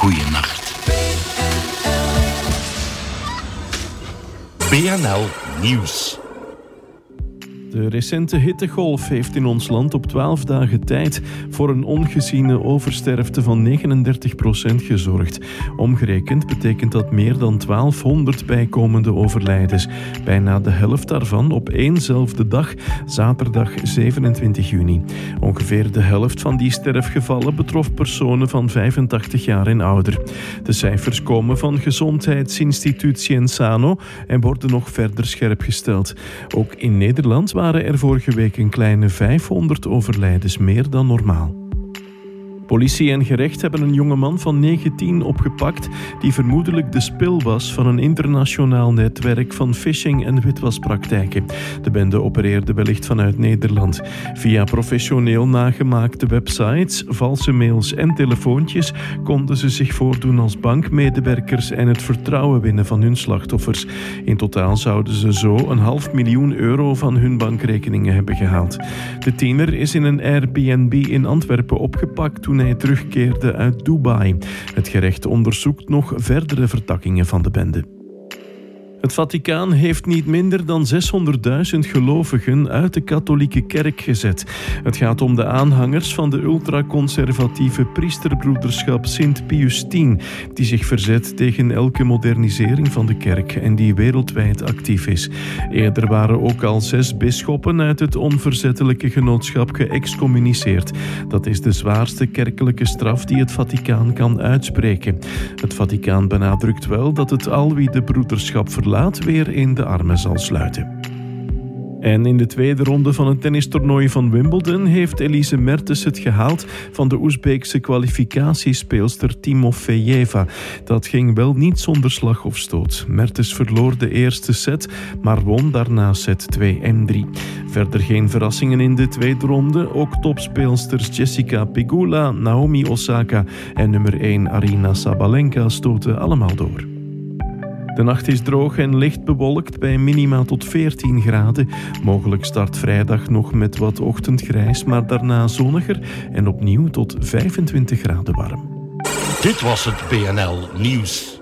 goeienacht. BNL Nieuws. De recente hittegolf heeft in ons land op 12 dagen tijd voor een ongeziene oversterfte van 39% gezorgd. Omgerekend betekent dat meer dan 1200 bijkomende overlijdens. Bijna de helft daarvan op éénzelfde dag, zaterdag 27 juni. Ongeveer de helft van die sterfgevallen betrof personen van 85 jaar en ouder. De cijfers komen van Gezondheidsinstituut Cienzano en worden nog verder scherp gesteld. Ook in Nederland waren er vorige week een kleine 500 overlijdens meer dan normaal. Politie en gerecht hebben een jongeman van 19 opgepakt die vermoedelijk de spil was van een internationaal netwerk van phishing- en witwaspraktijken. De bende opereerde wellicht vanuit Nederland. Via professioneel nagemaakte websites, valse mails en telefoontjes konden ze zich voordoen als bankmedewerkers en het vertrouwen winnen van hun slachtoffers. In totaal zouden ze zo €500.000 van hun bankrekeningen hebben gehaald. De tiener is in een Airbnb in Antwerpen opgepakt toen hij terugkeerde uit Dubai. Het gerecht onderzoekt nog verdere vertakkingen van de bende. Het Vaticaan heeft niet minder dan 600.000 gelovigen uit de katholieke kerk gezet. Het gaat om de aanhangers van de ultraconservatieve priesterbroederschap Sint Pius X, die zich verzet tegen elke modernisering van de kerk en die wereldwijd actief is. Eerder waren ook al 6 bisschoppen uit het onverzettelijke genootschap geëxcommuniceerd. Dat is de zwaarste kerkelijke straf die het Vaticaan kan uitspreken. Het Vaticaan benadrukt wel dat het al wie de broederschap verlaat weer in de armen zal sluiten. En in de tweede ronde van het tennistoernooi van Wimbledon heeft Elise Mertens het gehaald van de Oezbeekse kwalificatiespeelster Timofejeva. Dat ging wel niet zonder slag of stoot. Mertens verloor de eerste set, maar won daarna set 2 en 3. Verder geen verrassingen in de tweede ronde. Ook topspeelsters Jessica Pegula, Naomi Osaka en nummer 1 Aryna Sabalenka stoten allemaal door. De nacht is droog en licht bewolkt bij minima tot 14 graden. Mogelijk start vrijdag nog met wat ochtendgrijs, maar daarna zonniger en opnieuw tot 25 graden warm. Dit was het BNL Nieuws.